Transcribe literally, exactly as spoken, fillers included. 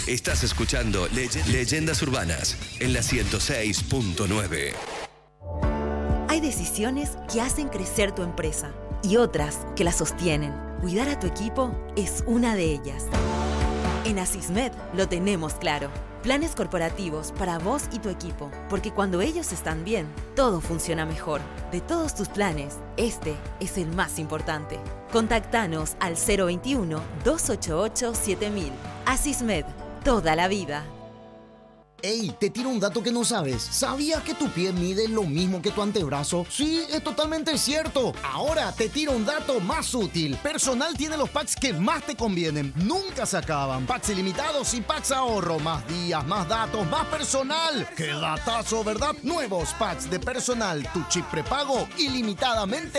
Estás escuchando Leye- Leyendas Urbanas en la ciento seis punto nueve. Hay decisiones que hacen crecer tu empresa y otras que la sostienen. Cuidar a tu equipo es una de ellas. En Asismed lo tenemos claro. Planes corporativos para vos y tu equipo, porque cuando ellos están bien, todo funciona mejor. De todos tus planes, este es el más importante. Contactanos al cero veintiuno, doscientos ochenta y ocho, siete mil. Asismed, toda la vida. Ey, te tiro un dato que no sabes. ¿Sabías que tu pie mide lo mismo que tu antebrazo? Sí, es totalmente cierto. Ahora te tiro un dato más útil. Personal tiene los packs que más te convienen. Nunca se acaban. Packs ilimitados y packs ahorro. Más días, más datos, más personal. ¡Qué datazo!, ¿verdad? Nuevos packs de Personal. Tu chip prepago ilimitadamente